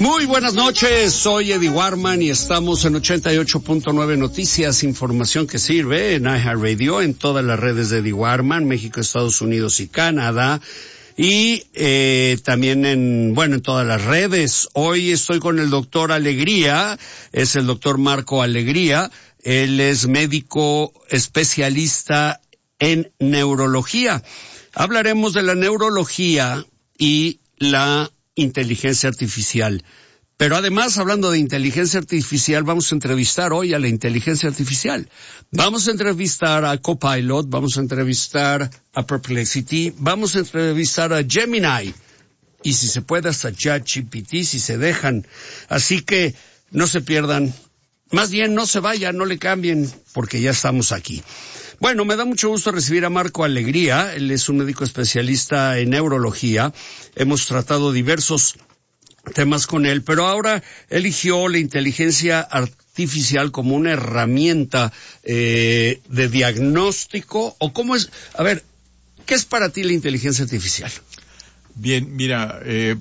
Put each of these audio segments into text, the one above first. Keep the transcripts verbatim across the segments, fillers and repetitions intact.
Muy buenas noches, soy Eddie Warman y estamos en ochenta y ocho punto nueve Noticias, información que sirve en iHeartRadio, en todas las redes de Eddie Warman, México, Estados Unidos y Canadá, y eh, también en, bueno, en todas las redes. Hoy estoy con el doctor Alegría, es el doctor Marco Alegría, él es médico especialista en neurología. Hablaremos de la neurología y la inteligencia artificial. Pero además, hablando de inteligencia artificial, vamos a entrevistar hoy a la inteligencia artificial. Vamos a entrevistar a Copilot, vamos a entrevistar a Perplexity, vamos a entrevistar a Gemini, y si se puede hasta ChatGPT, si se dejan. Así que no se pierdan, más bien no se vayan, no le cambien, porque ya estamos aquí. Bueno, me da mucho gusto recibir a Marco Alegría, él es un médico especialista en neurología. Hemos tratado diversos temas con él, pero ahora eligió la inteligencia artificial como una herramienta eh, de diagnóstico, o cómo es. A ver, ¿qué es para ti la inteligencia artificial? Bien, mira, eh,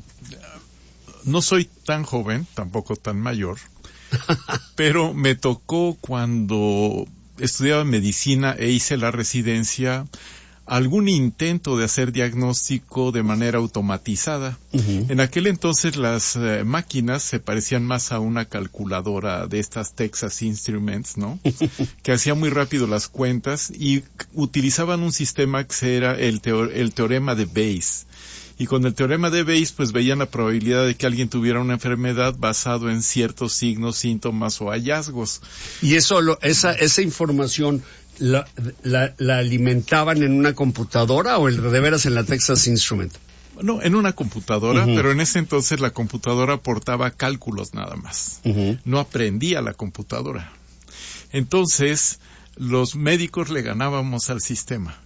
no soy tan joven, tampoco tan mayor, pero me tocó cuando estudiaba medicina e hice la residencia, algún intento de hacer diagnóstico de manera automatizada. Uh-huh. En aquel entonces las eh, máquinas se parecían más a una calculadora de estas Texas Instruments, ¿no? Que hacía muy rápido las cuentas y utilizaban un sistema que era el, teo- el teorema de Bayes. Y con el teorema de Bayes, pues veían la probabilidad de que alguien tuviera una enfermedad basado en ciertos signos, síntomas o hallazgos. Y eso, lo, esa, esa información, la, la, la alimentaban en una computadora o el de veras en la Texas Instrument? No, en una computadora, uh-huh. Pero en ese entonces la computadora aportaba cálculos nada más. Uh-huh. No aprendía la computadora. Entonces, los médicos le ganábamos al sistema.